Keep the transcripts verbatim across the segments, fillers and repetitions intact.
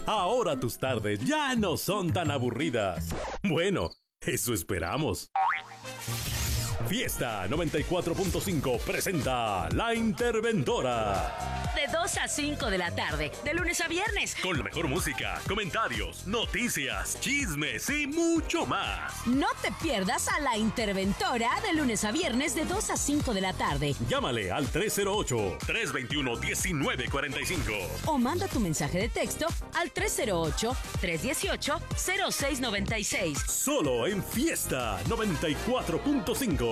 Ahora tus tardes ya no son tan aburridas. Bueno, eso esperamos. Fiesta noventa y cuatro punto cinco presenta La Interventora. De dos a cinco de la tarde, de lunes a viernes. Con la mejor música, comentarios, noticias, chismes y mucho más. No te pierdas a La Interventora de lunes a viernes de dos a cinco de la tarde. Llámale al tres cero ocho, tres dos uno, uno nueve cuatro cinco. O manda tu mensaje de texto al tres cero ocho, tres uno ocho, cero seis nueve seis. Solo en Fiesta noventa y cuatro punto cinco.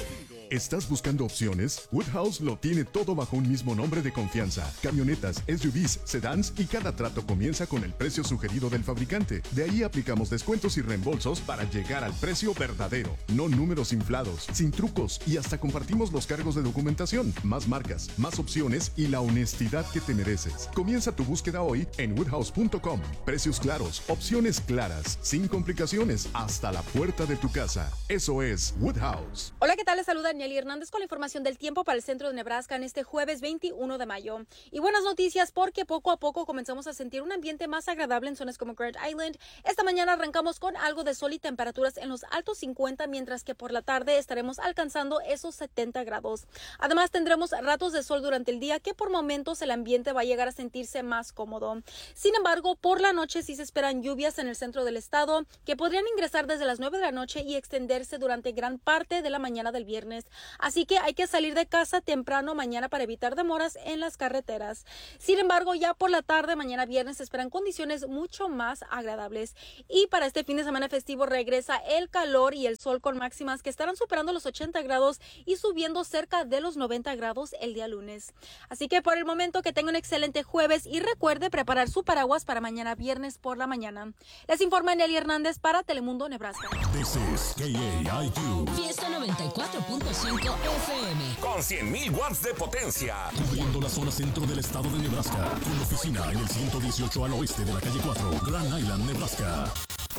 ¿Estás buscando opciones? Woodhouse lo tiene todo bajo un mismo nombre de confianza. Camionetas, S U Vs, sedans y cada trato comienza con el precio sugerido del fabricante. De ahí aplicamos descuentos y reembolsos para llegar al precio verdadero. No números inflados, sin trucos y hasta compartimos los cargos de documentación. Más marcas, más opciones y la honestidad que te mereces. Comienza tu búsqueda hoy en woodhouse punto com. Precios claros, opciones claras, sin complicaciones, hasta la puerta de tu casa. Eso es Woodhouse. Hola, ¿qué tal? Les saluda Nelly Hernández con la información del tiempo para el centro de Nebraska en este jueves veintiuno de mayo. Y buenas noticias porque poco a poco comenzamos a sentir un ambiente más agradable en zonas como Grand Island. Esta mañana arrancamos con algo de sol y temperaturas en los altos cincuenta, mientras que por la tarde estaremos alcanzando esos setenta grados. Además tendremos ratos de sol durante el día que por momentos el ambiente va a llegar a sentirse más cómodo. Sin embargo, por la noche sí se esperan lluvias en el centro del estado que podrían ingresar desde las nueve de la noche y extenderse durante gran parte de la mañana del viernes. Así que hay que salir de casa temprano mañana para evitar demoras en las carreteras. Sin embargo, ya por la tarde, mañana viernes, se esperan condiciones mucho más agradables. Y para este fin de semana festivo regresa el calor y el sol con máximas que estarán superando los ochenta grados y subiendo cerca de los noventa grados el día lunes. Así que por el momento que tenga un excelente jueves y recuerde preparar su paraguas para mañana viernes por la mañana. Les informa Nelly Hernández para Telemundo, Nebraska. This is K A I Q. Fiesta noventa y cuatro punto cinco F M. Con cien mil watts de potencia. Cubriendo la zona centro del estado de Nebraska. Con oficina en el ciento dieciocho al oeste de la calle cuatro, Grand Island, Nebraska.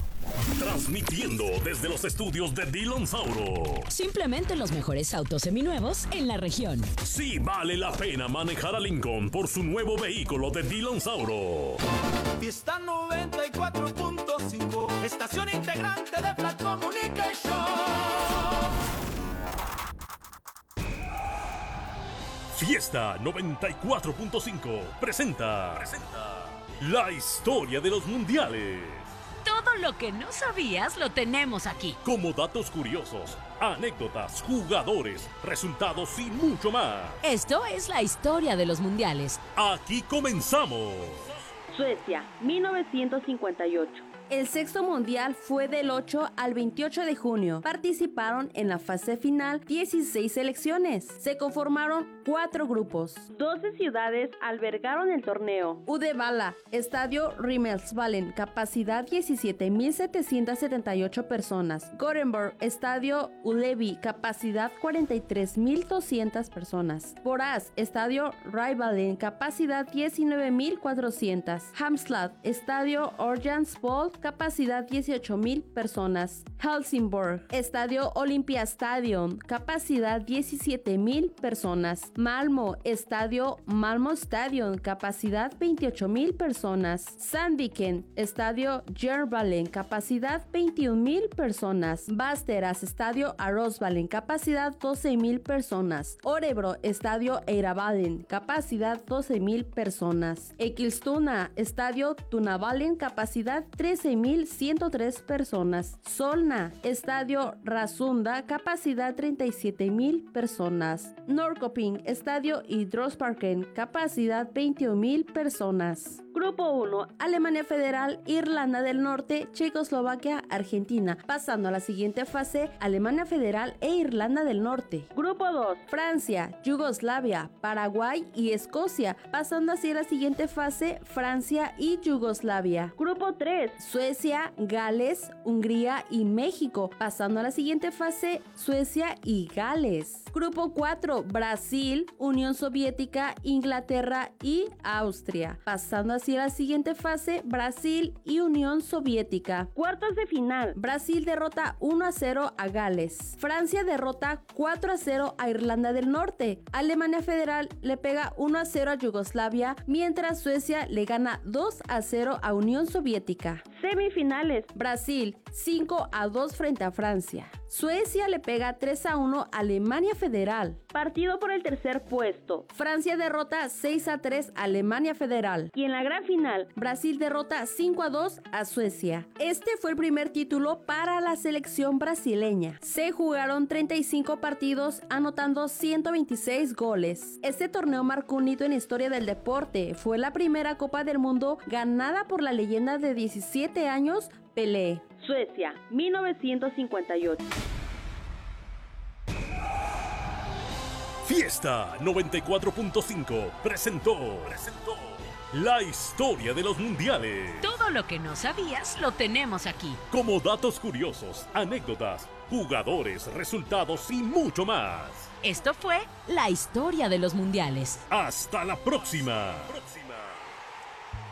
Transmitiendo desde los estudios de Dillon Sauro. Simplemente los mejores autos seminuevos en la región. Sí vale la pena manejar a Lincoln por su nuevo vehículo de Dillon Sauro. Fiesta noventa y cuatro punto cinco, estación integrante de Flat Communication. Fiesta noventa y cuatro punto cinco presenta, presenta la historia de los mundiales. Todo lo que no sabías lo tenemos aquí. Como datos curiosos, anécdotas, jugadores, resultados y mucho más. Esto es la historia de los mundiales. Aquí comenzamos. Suecia, mil novecientos cincuenta y ocho. El sexto mundial fue del ocho al veintiocho de junio. Participaron en la fase final dieciséis selecciones. Se conformaron cuatro grupos. doce ciudades albergaron el torneo. Uddevalla, Estadio Rimmelsvallen, capacidad diecisiete mil setecientos setenta y ocho personas. Gothenburg, Estadio Ullevi, capacidad cuarenta y tres mil doscientas personas. Borås, Estadio Rivalen, capacidad diecinueve mil cuatrocientas. Halmstad, Estadio Örjansboll, capacidad dieciocho mil personas. Helsingborg, Estadio Olympiastadion, capacidad diecisiete mil personas. Malmö, Estadio Malmö Stadion, capacidad veintiocho mil personas. Sandviken, Estadio Järvallen, capacidad veintiún mil personas. Västerås, Estadio Arosvallen, capacidad doce mil personas. Örebro, Estadio Eiravallen, capacidad doce mil personas. Eskilstuna, Estadio Tunavallen, capacidad trece mil ciento tres personas. Solna, Estadio Rasunda, capacidad treinta y siete mil personas. Norrköping, Estadio Idrottsparken, capacidad veintiún mil personas. Grupo uno, Alemania Federal, Irlanda del Norte, Checoslovaquia, Argentina. Pasando a la siguiente fase, Alemania Federal e Irlanda del Norte. Grupo dos, Francia, Yugoslavia, Paraguay y Escocia. Pasando así a la siguiente fase, Francia y Yugoslavia. Grupo Grupo tres, Suecia, Gales, Hungría y México. Pasando a la siguiente fase, Suecia y Gales. Grupo cuatro, Brasil, Unión Soviética, Inglaterra y Austria. Pasando así a la siguiente fase, Brasil y Unión Soviética. Cuartos de final, Brasil derrota uno a cero a Gales. Francia derrota cuatro a cero a Irlanda del Norte. Alemania Federal le pega uno a cero a Yugoslavia, mientras Suecia le gana dos a cero a Unión Soviética. Semifinales, Brasil cinco a dos frente a Francia. Suecia le pega tres a uno a Alemania Federal. Partido por el tercer puesto. Francia derrota seis a tres a Alemania Federal. Y en la gran final, Brasil derrota cinco a dos a Suecia. Este fue el primer título para la selección brasileña. Se jugaron treinta y cinco partidos, anotando ciento veintiséis goles. Este torneo marcó un hito en la historia del deporte. Fue la primera Copa del Mundo ganada por la leyenda de diecisiete años, Pelé. Suecia, mil novecientos cincuenta y ocho. Fiesta noventa y cuatro punto cinco presentó, presentó la historia de los mundiales. Todo lo que no sabías lo tenemos aquí. Como datos curiosos, anécdotas, jugadores, resultados y mucho más. Esto fue la historia de los mundiales. Hasta la próxima. próxima.